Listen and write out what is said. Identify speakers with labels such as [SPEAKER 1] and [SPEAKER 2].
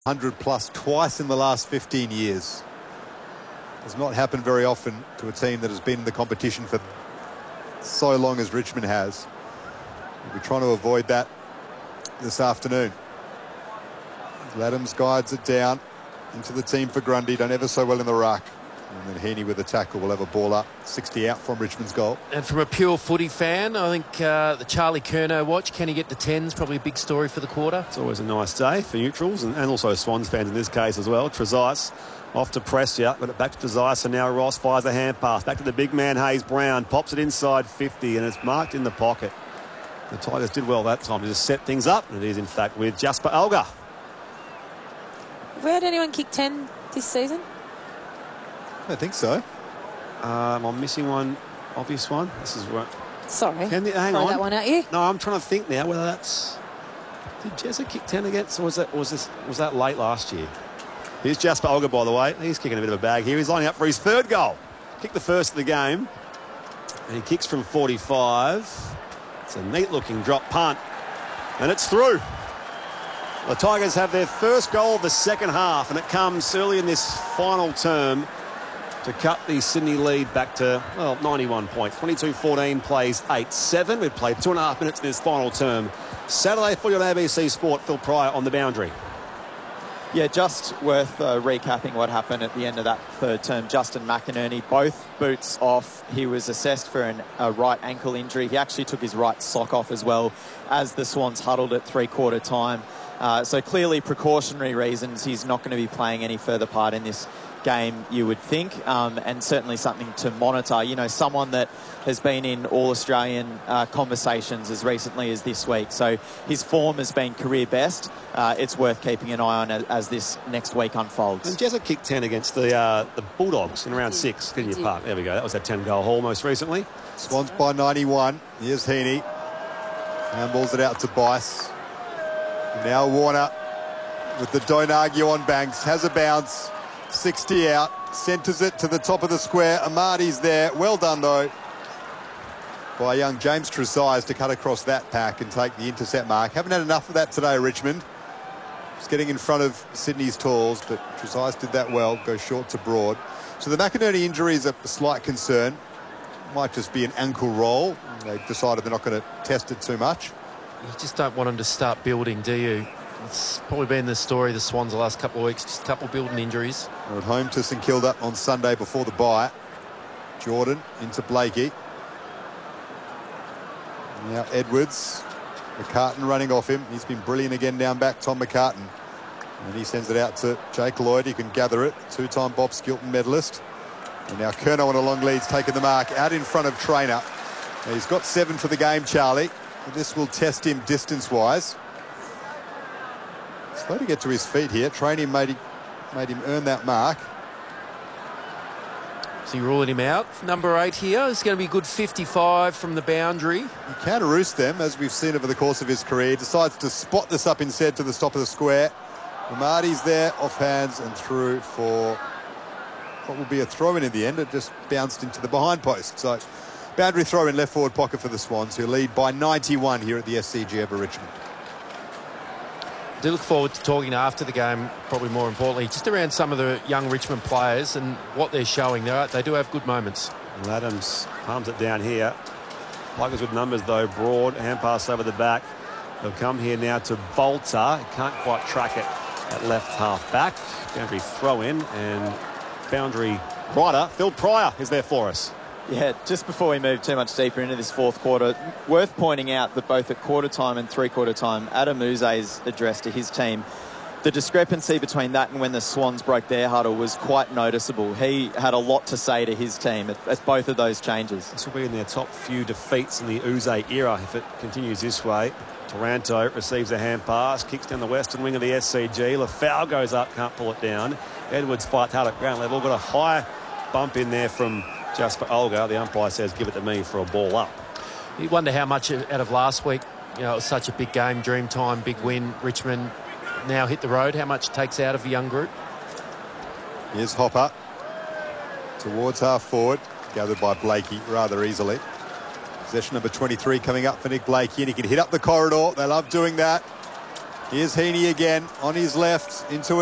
[SPEAKER 1] 100 plus twice in the last 15 years. Does not happen very often to a team that has been in the competition for so long as Richmond has. We'll be trying to avoid that this afternoon. Adams guides it down into the team for Grundy, done ever so well in the ruck. And then Heaney with the tackle will have a ball up, 60 out from Richmond's goal.
[SPEAKER 2] And from a pure footy fan, I think the Charlie Curnow watch, can he get to 10s? Probably a big story for the quarter.
[SPEAKER 3] It's always a nice day for neutrals and also Swans fans in this case as well. Trezise off to Prestia, got it back to Trezise, and now Ross fires a hand pass. Back to the big man, Hayes Brown, pops it inside 50, and it's marked in the pocket. The Tigers did well that time to just set things up, and it is in fact with Jasper Alga.
[SPEAKER 4] Have we had anyone kick 10 this season?
[SPEAKER 1] I don't think so.
[SPEAKER 3] I'm missing one, obvious one. This is what.
[SPEAKER 4] Sorry.
[SPEAKER 3] Hang on.
[SPEAKER 4] That one at you.
[SPEAKER 3] No, I'm trying to think now whether that's. Did Jezza kick 10 against, or was that late last year? Here's Jasper Alga, by the way. He's kicking a bit of a bag here. He's lining up for his third goal. Kicked the first of the game, and he kicks from 45. It's a neat-looking drop punt, and it's through. The Tigers have their first goal of the second half, and it comes early in this final term to cut the Sydney lead back to, well, 91 points. 22-14 plays 8-7. We've played 2.5 minutes in this final term. Saturday footy on ABC Sport. Phil Pryor on the boundary.
[SPEAKER 5] Yeah, just worth recapping what happened at the end of that third term. Justin McInerney, both boots off. He was assessed for a right ankle injury. He actually took his right sock off as well as the Swans huddled at three-quarter time. So clearly precautionary reasons. He's not going to be playing any further part in this game, you would think, and certainly something to monitor. You know, someone that has been in All-Australian conversations as recently as this week. So his form has been career best. It's worth keeping an eye on as this next week unfolds.
[SPEAKER 3] And Jezza kicked 10 against the Bulldogs in round 6. Gideon Park. There we go. That was that 10-goal haul most recently.
[SPEAKER 1] Swans by 91. Here's Heaney. Handballs it out to Bice. Now Warner with the don't argue on Banks. Has a bounce. 60 out. Centres it to the top of the square. Amadi's there. Well done, though, by young James Trezise to cut across that pack and take the intercept mark. Haven't had enough of that today, Richmond. Just getting in front of Sydney's tools, but Trezise did that well. Go short to broad. So the McInerney injury is a slight concern. Might just be an ankle roll. They've decided they're not going to test it too much.
[SPEAKER 2] You just don't want them to start building, do you? It's probably been the story of the Swans the last couple of weeks, just a couple of building injuries.
[SPEAKER 1] They're at home to St Kilda on Sunday before the bye. Jordan into Blakey. Now Edwards. McCartan running off him. He's been brilliant again down back, Tom McCartan. And he sends it out to Jake Lloyd. He can gather it. Two-time Bob Skilton medalist. And now Curnow on a long lead's taken the mark out in front of Traynor. Now he's got 7 for the game, Charlie. But this will test him distance-wise. Slow to get to his feet here. Training made him earn that mark.
[SPEAKER 2] So you're ruling him out. Number 8 here. It's going to be a good 55 from the boundary.
[SPEAKER 1] He counter-roosts them, as we've seen over the course of his career. Decides to spot this up instead to the top of the square. Amadi's there, off hands and through for what will be a throw-in the end. It just bounced into the behind post. So boundary throw-in left forward pocket for the Swans, who lead by 91 here at the SCG over Richmond.
[SPEAKER 2] I do look forward to talking after the game, probably more importantly, just around some of the young Richmond players and what they're showing. They do have good moments.
[SPEAKER 3] Well, Adams palms it down here. Tigers with numbers, though. Broad, hand pass over the back. They'll come here now to Bolter. Can't quite track it at left half back. Boundary throw in, and boundary rider, Phil Pryor, is there for us.
[SPEAKER 5] Yeah, just before we move too much deeper into this fourth quarter, worth pointing out that both at quarter time and three-quarter time, Adam Uze's address to his team, the discrepancy between that and when the Swans broke their huddle was quite noticeable. He had a lot to say to his team at both of those changes.
[SPEAKER 3] This will be in their top few defeats in the Uze era if it continues this way. Taranto receives a hand pass, kicks down the western wing of the SCG. Lafau goes up, can't pull it down. Edwards fights hard at ground level. Got a high bump in there from Jasper Alga. The umpire says give it to me for a ball up.
[SPEAKER 2] You wonder how much out of last week, you know, it was such a big game, dream time, big win. Richmond now hit the road. How much it takes out of the young group?
[SPEAKER 1] Here's Hopper towards half forward, gathered by Blakey rather easily. Possession number 23 coming up for Nick Blakey, and he can hit up the corridor. They love doing that. Here's Heaney again on his left into